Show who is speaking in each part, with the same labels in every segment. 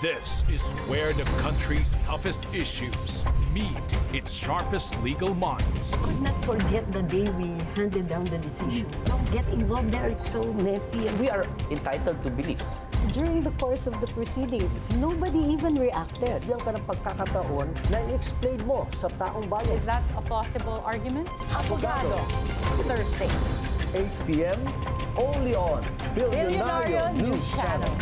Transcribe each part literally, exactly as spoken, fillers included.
Speaker 1: This is where the country's toughest issues meet its sharpest legal minds.
Speaker 2: Could not forget the day we handed down the decision. Don't get involved there, it's so messy.
Speaker 3: We are entitled to beliefs.
Speaker 2: During the course of the proceedings, nobody even reacted.
Speaker 4: Bigyan ka ng pagkakataon na i-explain mo sa taong bayan.
Speaker 5: Is that a possible argument?
Speaker 4: Abogado.
Speaker 5: Thursday.
Speaker 4: eight p m only on Billionario News Channel.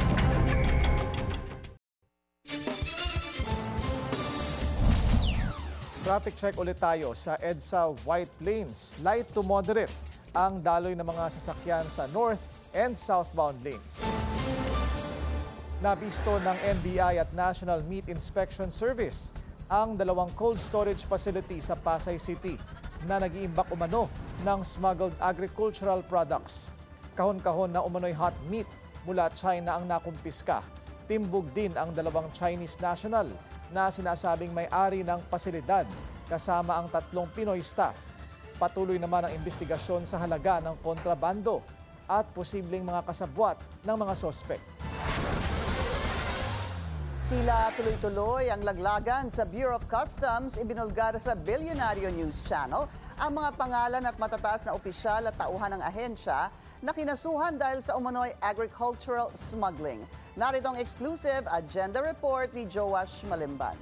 Speaker 6: Traffic check ulit tayo sa EDSA White Plains. Light to moderate ang daloy ng mga sasakyan sa north and southbound lanes. Nabisto ng N B I at National Meat Inspection Service ang dalawang cold storage facility sa Pasay City na nag-iimbak umano ng smuggled agricultural products. Kahon-kahon na umano'y hot meat mula China ang nakumpiska. Timbog din ang dalawang Chinese national na sinasabing may-ari ng pasilidad kasama ang tatlong Pinoy staff. Patuloy naman ang investigasyon sa halaga ng kontrabando at posibleng mga kasabwat ng mga sospek.
Speaker 7: Tila tuloy-tuloy ang laglagan sa Bureau of Customs, ibinulgar sa Billionario News Channel ang mga pangalan at matataas na opisyal at tauhan ng ahensya na kinasuhan dahil sa umano'y agricultural smuggling. Narito ang exclusive agenda report ni Joash Malimban.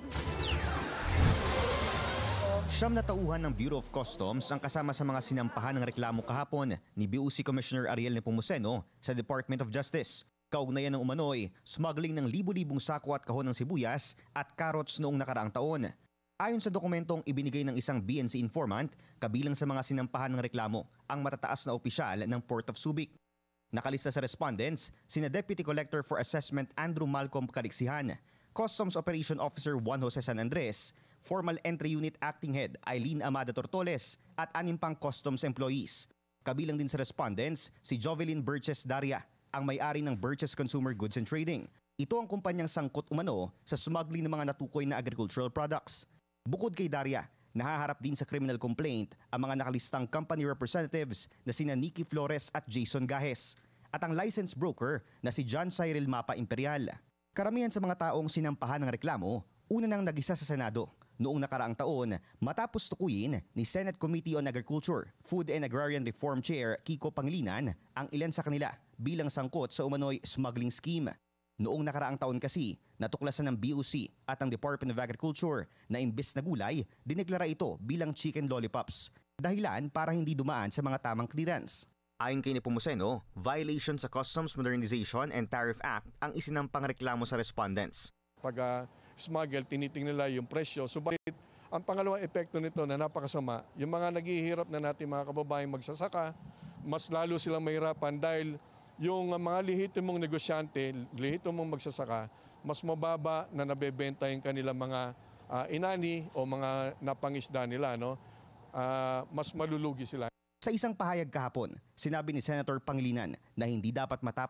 Speaker 8: Siyam na tauhan ng Bureau of Customs ang kasama sa mga sinampahan ng reklamo kahapon ni B O C Commissioner Ariel Nepomuceno sa Department of Justice. Kaugnayan ng umano'y smuggling ng libu-libong sako at kahon ng sibuyas at carrots noong nakaraang taon. Ayon sa dokumentong ibinigay ng isang B N C informant, kabilang sa mga sinampahan ng reklamo ang matataas na opisyal ng Port of Subic. Nakalista sa respondents, sina Deputy Collector for Assessment Andrew Malcolm Calixihan, Customs Operation Officer Juan Jose San Andres, Formal Entry Unit Acting Head Eileen Amada Tortoles at anim pang customs employees. Kabilang din sa respondents si Jovelyn Burches Daria, ang may-ari ng Burches Consumer Goods and Trading. Ito ang kumpanyang sangkot umano sa smuggling ng mga natukoy na agricultural products. Bukod kay Daria, nahaharap din sa criminal complaint ang mga nakalistang company representatives na sina Nikki Flores at Jason Gahes at ang licensed broker na si John Cyril Mapa Imperial. Karamihan sa mga taong sinampahan ng reklamo, una nang nag-isa sa Senado noong nakaraang taon matapos tukuyin ni Senate Committee on Agriculture, Food and Agrarian Reform Chair Kiko Pangilinan ang ilan sa kanila bilang sangkot sa umano'y smuggling scheme. Noong nakaraang taon kasi, natuklasan ng B O C at ang Department of Agriculture na imbes na gulay, dineklara ito bilang chicken lollipops. Dahilan para hindi dumaan sa mga tamang clearance. Ayon kay Nepomuceno, violation sa Customs Modernization and Tariff Act ang isinampang reklamo sa respondents.
Speaker 9: Pag uh, smuggle, tinitingnan nila yung presyo. Subalit, ang pangalawang epekto nito na napakasama, yung mga naghihirap na natin mga kababayang magsasaka, mas lalo silang mahirapan dahil yung uh, mga lehitimong negosyante, lehitimong magsasaka, mas mababa na nabebenta yung kanilang mga uh, inani o mga napangisda nila. No? Uh, mas malulugi sila.
Speaker 8: Sa isang pahayag kahapon, sinabi ni Senator Pangilinan na hindi dapat matapos